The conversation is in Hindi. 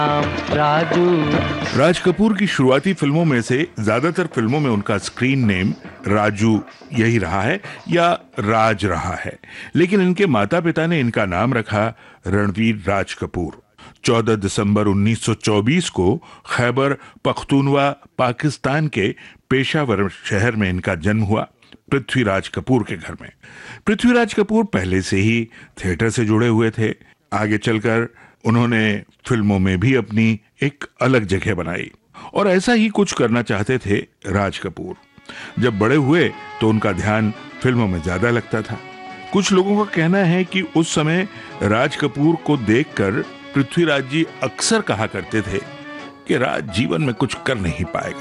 राजू। राज कपूर की शुरुआती फिल्मों में से ज्यादातर फिल्मों में उनका स्क्रीन नेम राजू यही रहा है या राज रहा है, लेकिन इनके माता पिता ने इनका नाम रखा रणवीर राज कपूर। 14 दिसंबर 1924 को खैबर पख्तूनवा पाकिस्तान के पेशावर शहर में इनका जन्म हुआ, पृथ्वीराज कपूर के घर में। पृथ्वीराज कपूर पहले से ही थिएटर से जुड़े हुए थे। आगे चलकर उन्होंने फिल्मों में भी अपनी एक अलग जगह बनाई और ऐसा ही कुछ करना चाहते थे राज कपूर। जब बड़े हुए तो उनका ध्यान फिल्मों में ज्यादा लगता था। कुछ लोगों का कहना है कि उस समय राज कपूर को देखकर पृथ्वीराज जी अक्सर कहा करते थे कि राज जीवन में कुछ कर नहीं पाएगा।